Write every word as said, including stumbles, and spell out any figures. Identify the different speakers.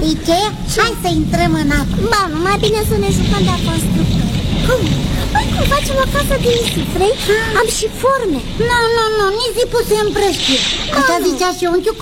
Speaker 1: Ikea? Hai să intrăm în apă.
Speaker 2: Ba, nu, mai bine să ne jucăm de-a constructori. Cum? Păi cum facem o casă din nisip, vrei? Am și forme.
Speaker 1: Nu, nu, nu, nisipul se împrăștie. Așa zicea și unchiul